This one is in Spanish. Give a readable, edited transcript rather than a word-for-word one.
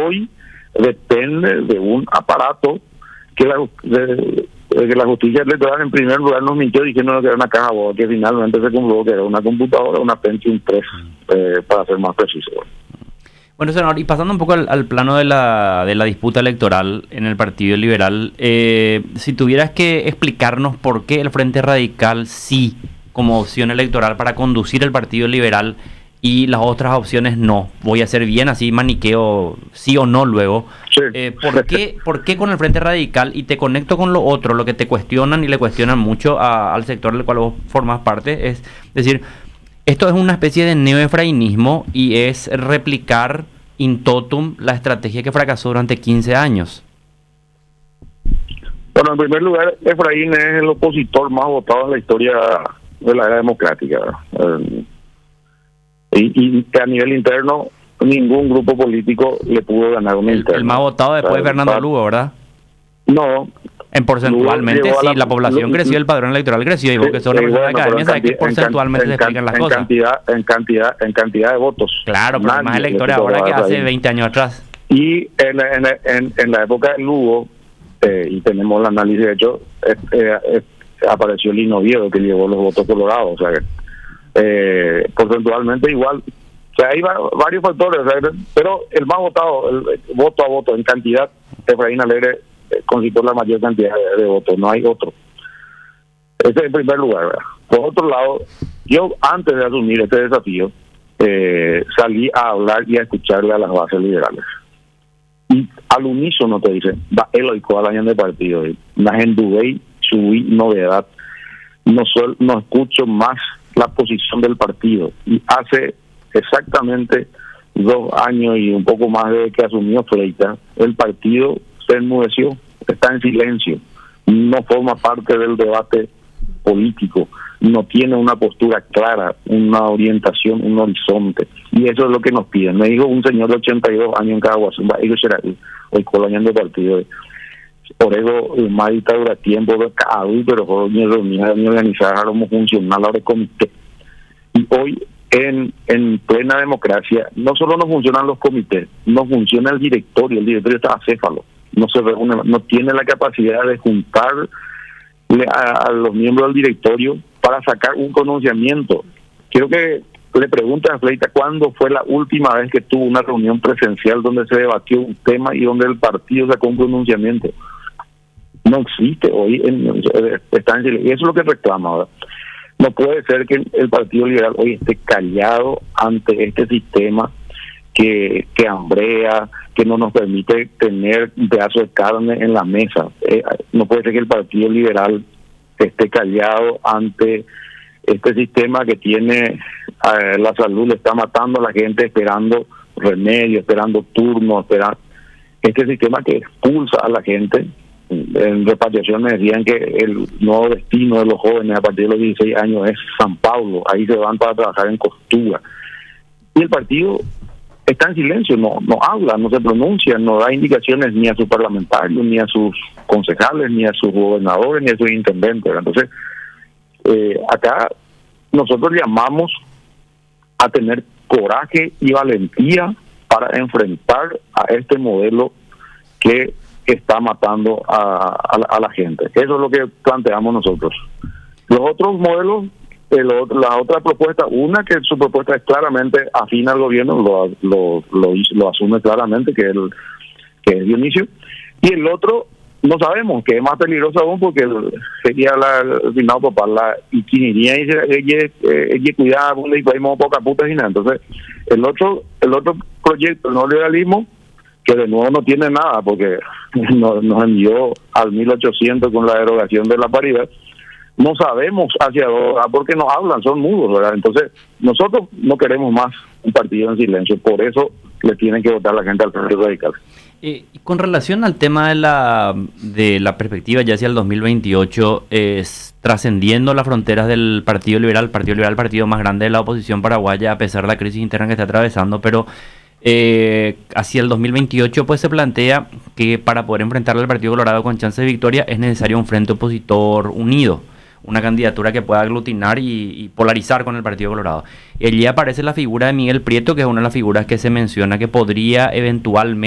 hoy depende de un aparato que la justicia electoral en primer lugar nos mintió diciendo que era una caja boba, que finalmente se comprobó que era una computadora, una Pentium 3, para ser más preciso. Bueno, senador, y pasando un poco al plano de la disputa electoral en el Partido Liberal, si tuvieras que explicarnos por qué el Frente Radical sí como opción electoral para conducir el Partido Liberal y las otras opciones no, voy a hacer bien así maniqueo sí o no luego, Sí. ¿por qué con el Frente Radical? Y te conecto con lo otro, lo que te cuestionan y le cuestionan mucho al sector del cual vos formas parte, es decir, esto es una especie de neoefrainismo y es replicar in totum la estrategia que fracasó durante 15 años. Bueno, en primer lugar, Efraín es el opositor más votado en la historia de la era democrática. Y a nivel interno, ningún grupo político le pudo ganar un interno. El más votado después de Fernando Lugo, ¿verdad? No. En porcentualmente, sí, la población creció, el padrón electoral creció, y vos que sos representante de academia, sabes que porcentualmente se explican las cosas. En cantidad de votos. Claro, pero más electores ahora que hace 20 años atrás. Y en la época de Lugo, y tenemos el análisis hecho, apareció Lino Oviedo, que llevó los votos colorados, o sea, porcentualmente igual. O sea, hay varios factores, o sea, pero el más votado, el voto a voto en cantidad, Efraín Alegre consiguió la mayor cantidad de votos, no hay otro. Ese es en primer lugar, ¿verdad? Por otro lado, yo antes de asumir este desafío, salí a hablar y a escucharle a las bases liberales. Y al unísono te dicen, va el oico al año de partido, la gente subí novedad, no escucho más la posición del partido. Y hace exactamente 2 años y un poco más desde que asumió Freitas, el partido se enmudeció, está en silencio, no forma parte del debate político, no tiene una postura clara, una orientación, un horizonte, y eso es lo que nos piden. Me dijo un señor de 82 años en Caguazú, ellos será el coloñando del partido, por eso más dictadura tiempo de cada uno, pero por ni organizar como funcional ahora comité. Y hoy en plena democracia no solo no funcionan los comités, no funciona el directorio está acéfalo, no se reúne, no tiene la capacidad de juntar a los miembros del directorio para sacar un pronunciamiento. Quiero que le pregunte a Freitas cuándo fue la última vez que tuvo una reunión presencial donde se debatió un tema y donde el partido sacó un pronunciamiento. No existe hoy, está en silencio, y eso es lo que reclama ahora. No puede ser que el Partido Liberal hoy esté callado ante este sistema que hambrea, que no nos permite tener un pedazo de carne en la mesa. No puede ser que el Partido Liberal esté callado ante este sistema que tiene la salud, le está matando a la gente esperando remedio, esperando turnos, este sistema que expulsa a la gente. En repatriación me decían que el nuevo destino de los jóvenes a partir de los 16 años es San Pablo, ahí se van para trabajar en costura. Y el partido está en silencio, no habla, no se pronuncia, no da indicaciones ni a sus parlamentarios, ni a sus concejales, ni a sus gobernadores, ni a sus intendentes. Entonces, acá nosotros llamamos a tener coraje y valentía para enfrentar a este modelo que está matando a la gente. Eso es lo que planteamos nosotros. Los otros modelos, la otra propuesta, una que su propuesta es claramente afín al gobierno, lo asume claramente, que es Dionisio, y el otro no sabemos, que es más peligroso aún, porque sería el final papá, la iquiniría y ella cuidaba y podemos poca puta y nada. Entonces, el otro proyecto, el neoliberalismo, que de nuevo no tiene nada, porque nos envió al 1800 con la derogación de la paridad, no sabemos hacia dónde, porque no hablan, son mudos, ¿verdad? Entonces, nosotros no queremos más un partido en silencio, por eso le tienen que votar la gente al Partido Radical. Con relación al tema de la perspectiva ya hacia el 2028, trascendiendo las fronteras del Partido Liberal, partido más grande de la oposición paraguaya, a pesar de la crisis interna que está atravesando, pero hacia el 2028 pues se plantea que para poder enfrentar al Partido Colorado con chance de victoria es necesario un frente opositor unido, una candidatura que pueda aglutinar y polarizar con el Partido Colorado. Y allí aparece la figura de Miguel Prieto, que es una de las figuras que se menciona que podría eventualmente